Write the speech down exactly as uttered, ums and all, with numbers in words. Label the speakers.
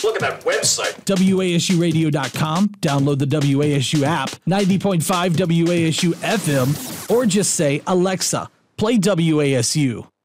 Speaker 1: look at that website.
Speaker 2: W A S U radio dot com. Download the W A S U app, ninety point five W A S U F M, or just say, Alexa, play W A S U.